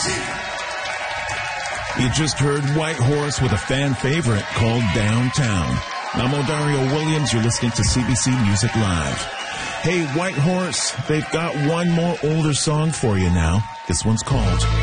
You just heard White Horse with a fan favorite called Downtown. I'm Odario Williams. You're listening to CBC Music Live. Hey, White Horse, they've got one more older song for you now. This one's called